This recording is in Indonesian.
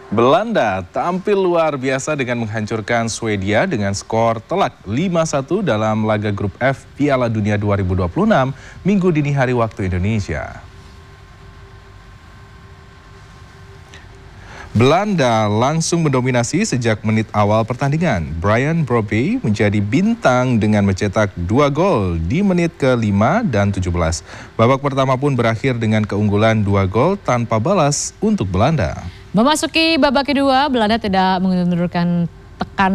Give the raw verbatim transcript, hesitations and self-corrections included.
Belanda tampil luar biasa dengan menghancurkan Swedia dengan skor telak lima satu dalam laga grup F Piala Dunia dua ribu dua puluh enam Minggu dini hari waktu Indonesia. Belanda langsung mendominasi sejak menit awal pertandingan. Brian Brobby menjadi bintang dengan mencetak dua gol di menit ke lima dan tujuh belas. Babak pertama pun berakhir dengan keunggulan dua gol tanpa balas untuk Belanda. Memasuki babak kedua, Belanda tidak menurunkan tekan